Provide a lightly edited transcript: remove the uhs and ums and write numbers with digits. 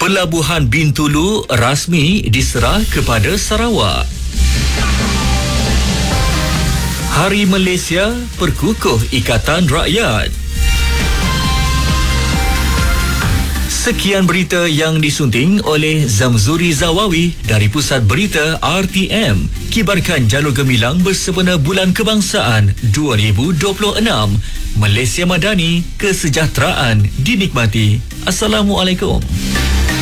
Pelabuhan Bintulu rasmi diserah kepada Sarawak. Hari Malaysia perkukuh Ikatan Rakyat. Sekian berita yang disunting oleh Zamzuri Zawawi dari Pusat Berita RTM. Kibarkan Jalur Gemilang bersempena Bulan Kebangsaan 2026. Malaysia Madani, kesejahteraan dinikmati. Assalamualaikum.